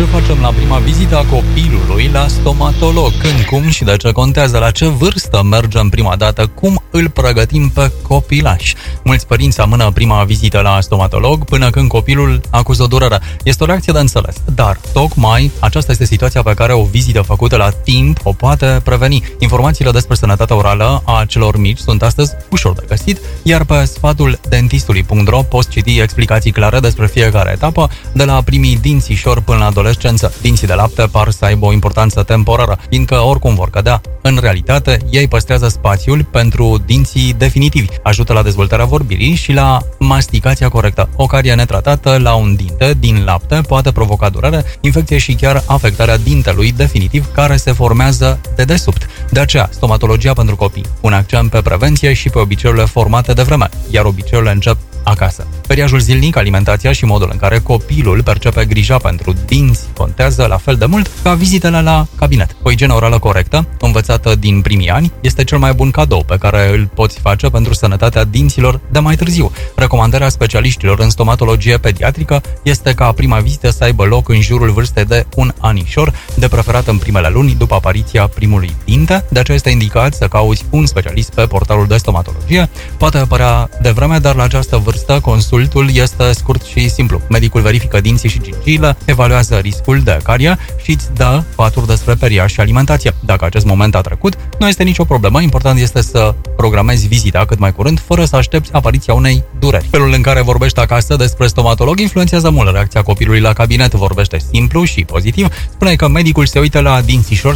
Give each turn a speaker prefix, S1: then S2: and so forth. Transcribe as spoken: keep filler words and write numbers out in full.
S1: Ce facem la prima vizită a copilului la stomatolog? Când, cum și de ce contează? La ce vârstă mergem prima dată? Cum îl pregătim pe copilaș? Mulți părinți amână prima vizită la stomatolog până când copilul acuză o durere. Este o reacție de înțeles, dar tocmai aceasta este situația pe care o vizită făcută la timp o poate preveni. Informațiile despre sănătatea orală a celor mici sunt astăzi ușor de găsit, iar pe sfatul dentistului punct ro poți citi explicații clare despre fiecare etapă, de la primii dințișori până la adolescență. Dinții de lapte par să aibă o importanță temporară, fiindcă oricum vor cădea. În realitate, ei păstrează spațiul pentru dinții definitivi, ajută la dezvoltarea vorbirii și la masticația corectă. O carie netratată la un dinte din lapte poate provoca durere, infecție și chiar afectarea dintelui definitiv care se formează de desubt. De aceea, stomatologia pentru copii pune accent pe prevenție și pe obiceiurile formate de vreme, iar obiceiurile încep acasă. Periajul zilnic, alimentația și modul în care copilul percepe grija pentru dinți contează la fel de mult ca vizitele la cabinet. O igienă orală corectă, învățată din primii ani, este cel mai bun cadou pe care îl poți face pentru sănătatea dinților de mai târziu. Recomandarea specialiștilor în stomatologie pediatrică este ca prima vizită să aibă loc în jurul vârstei de un anișor, de preferat în primele luni după apariția primului dinte. De aceea este indicat să cauți un specialist pe portalul de stomatologie. Poate apărea devreme, dar la această vârstă consultul este scurt și simplu. Medicul verifică dinții și gingiile, evaluează riscul de carie și îți dă sfaturi despre periaș și alimentație. Dacă acest moment a trecut, nu este nicio problemă. Important este să programezi vizita cât mai curând, fără să aștepți apariția unei dureri. Felul în care vorbești acasă despre stomatolog influențează mult reacția copilului la cabinet. Vorbește simplu și pozitiv. Spune că medicul se uită la dințișor